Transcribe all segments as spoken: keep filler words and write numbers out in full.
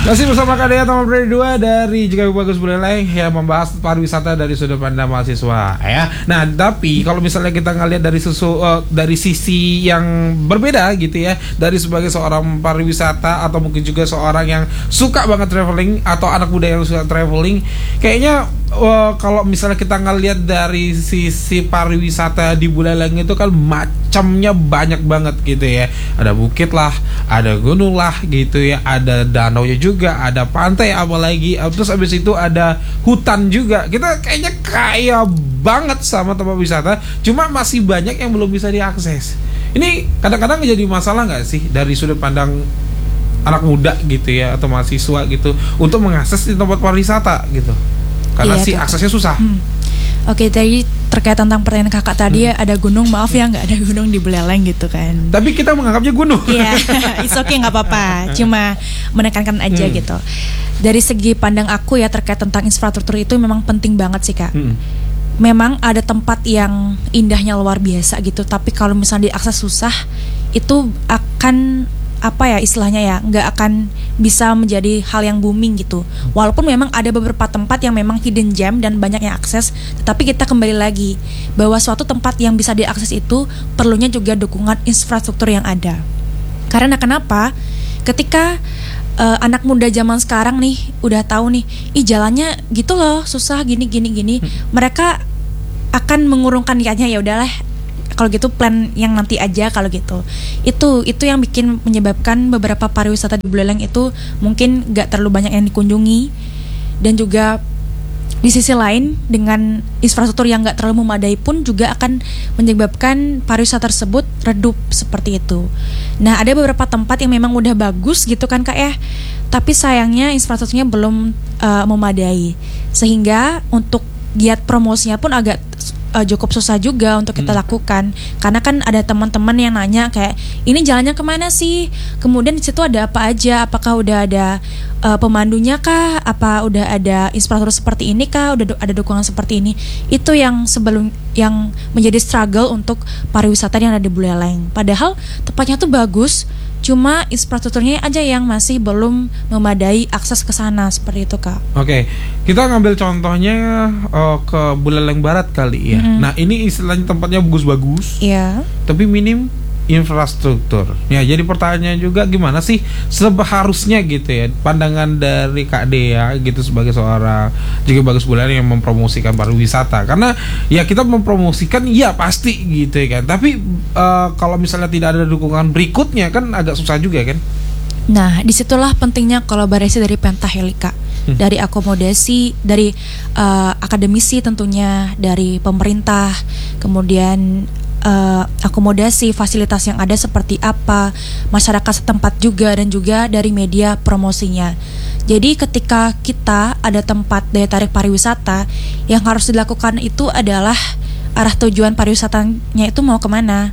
Masih bersama Kak Dea Taman Predi dua dari Juga Bagus Buleleng yang membahas pariwisata dari sudut pandang mahasiswa ya. Nah, tapi kalau misalnya kita ngelihat dari susu uh, dari sisi yang berbeda gitu ya, dari sebagai seorang pariwisata atau mungkin juga seorang yang suka banget traveling atau anak muda yang suka traveling, kayaknya uh, kalau misalnya kita ngelihat dari sisi pariwisata di Buleleng itu kan macamnya banyak banget gitu ya. Ada bukit lah, ada gunung lah gitu ya, ada danau juga juga ada pantai apalagi, terus abis itu ada hutan juga. Kita kayaknya kaya banget sama tempat wisata, cuma masih banyak yang belum bisa diakses. Ini kadang-kadang jadi masalah nggak sih dari sudut pandang anak muda gitu ya atau mahasiswa gitu untuk mengakses di tempat pariwisata gitu, karena iya, sih aksesnya susah. hmm. Oke, tadi terkait tentang pertanyaan kakak tadi hmm. ada gunung, maaf ya nggak ada gunung di Buleleng gitu kan. Tapi kita menganggapnya gunung. Iya, it's okay, nggak apa-apa. Cuma menekankan aja hmm. gitu. Dari segi pandang aku ya terkait tentang infrastruktur itu memang penting banget sih kak. Hmm. Memang ada tempat yang indahnya luar biasa gitu, tapi kalau misalnya diakses susah, itu akan apa ya istilahnya ya nggak akan bisa menjadi hal yang booming gitu. Walaupun memang ada beberapa tempat yang memang hidden gem dan banyak yang akses, tetapi kita kembali lagi bahwa suatu tempat yang bisa diakses itu perlunya juga dukungan infrastruktur yang ada. Karena kenapa? Ketika uh, anak muda zaman sekarang nih udah tahu nih, ih jalannya gitu loh susah gini gini gini, hmm. mereka akan mengurungkan niatnya, ya udahlah kalau gitu plan yang nanti aja kalau gitu. Itu itu yang bikin menyebabkan beberapa pariwisata di Buleleng itu mungkin gak terlalu banyak yang dikunjungi. Dan juga di sisi lain dengan infrastruktur yang gak terlalu memadai pun juga akan menyebabkan pariwisata tersebut redup seperti itu. Nah, ada beberapa tempat yang memang udah bagus gitu kan kak ya, tapi sayangnya infrastrukturnya belum uh, memadai, sehingga untuk giat promosinya pun agak uh, cukup susah juga untuk kita hmm. lakukan. Karena kan ada teman-teman yang nanya kayak, ini jalannya kemana sih? Kemudian di situ ada apa aja? Apakah udah ada uh, pemandunya kah? Apa udah ada infrastruktur seperti ini kah? Udah do- ada dukungan seperti ini? Itu yang sebelum yang menjadi struggle untuk pariwisata yang ada di Buleleng. Padahal tempatnya tuh bagus, cuma infrastrukturnya aja yang masih belum memadai akses ke sana seperti itu kak. Oke, kita ngambil contohnya uh, ke Buleleng Barat kali ya. Mm-hmm. Nah ini istilahnya tempatnya bagus-bagus, yeah. tapi minim infrastruktur. Ya jadi pertanyaannya juga gimana sih seharusnya gitu ya pandangan dari Kak Dea gitu sebagai seorang Juga Bagus Buleleng yang mempromosikan pariwisata. Karena ya kita mempromosikan ya pasti gitu ya kan. Tapi uh, kalau misalnya tidak ada dukungan berikutnya kan agak susah juga kan. Nah disitulah pentingnya kolaborasi dari Pentahelika, hmm. dari akomodasi, dari uh, akademisi tentunya, dari pemerintah, kemudian Uh, akomodasi, fasilitas yang ada seperti apa, masyarakat setempat juga, dan juga dari media promosinya. Jadi ketika kita ada tempat daya tarik pariwisata, yang harus dilakukan itu adalah arah tujuan pariwisatanya itu mau kemana,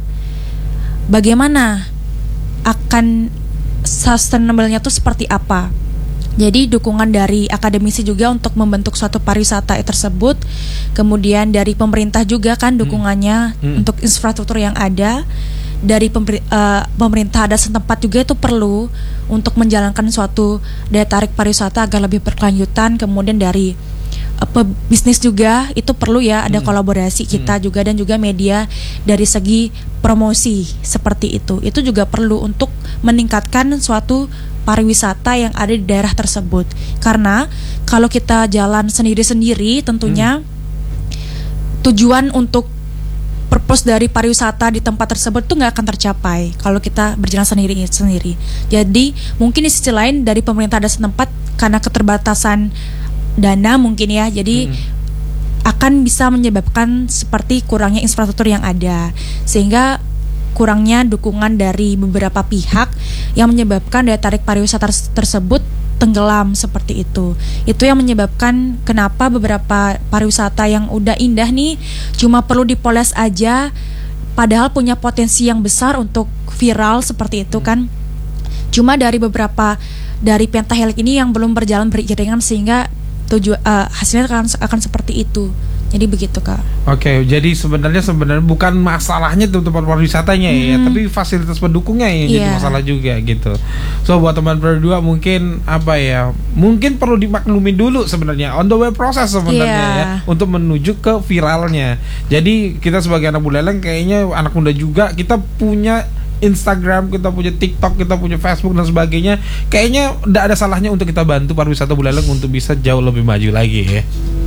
bagaimana akan sustainable-nya itu seperti apa. Jadi dukungan dari akademisi juga untuk membentuk suatu pariwisata tersebut, kemudian dari pemerintah juga kan dukungannya hmm. Hmm. untuk infrastruktur yang ada, dari pemer- uh, pemerintah ada setempat juga itu perlu untuk menjalankan suatu daya tarik pariwisata agar lebih berkelanjutan. Kemudian dari uh, pebisnis juga itu perlu ya ada hmm. kolaborasi kita hmm. juga, dan juga media dari segi promosi seperti itu. Itu juga perlu untuk meningkatkan suatu pariwisata yang ada di daerah tersebut. Karena kalau kita jalan sendiri-sendiri tentunya hmm. tujuan untuk purpose dari pariwisata di tempat tersebut tuh nggak akan tercapai kalau kita berjalan sendiri-sendiri. Jadi mungkin di sisi lain dari pemerintah ada setempat karena keterbatasan dana mungkin ya, jadi hmm. akan bisa menyebabkan seperti kurangnya infrastruktur yang ada, sehingga kurangnya dukungan dari beberapa pihak yang menyebabkan daya tarik pariwisata tersebut tenggelam seperti itu. Itu yang menyebabkan kenapa beberapa pariwisata yang udah indah nih cuma perlu dipoles aja, padahal punya potensi yang besar untuk viral seperti itu kan. Cuma dari beberapa dari Pentahelix ini yang belum berjalan beriringan, sehingga tujuan uh, hasilnya akan akan seperti itu. Jadi begitu Kak. Oke, jadi sebenarnya sebenarnya bukan masalahnya tuh tempat pariwisatanya hmm. ya, tapi fasilitas pendukungnya yang yeah. jadi masalah juga gitu. So buat teman berdua mungkin apa ya, mungkin perlu dimaklumi dulu sebenarnya on the way proses sebenarnya yeah. ya untuk menuju ke viralnya. Jadi kita sebagai anak Buleleng kayaknya anak muda juga, kita punya Instagram, kita punya TikTok, kita punya Facebook dan sebagainya. Kayaknya tidak ada salahnya untuk kita bantu pariwisata Buleleng untuk bisa jauh lebih maju lagi ya.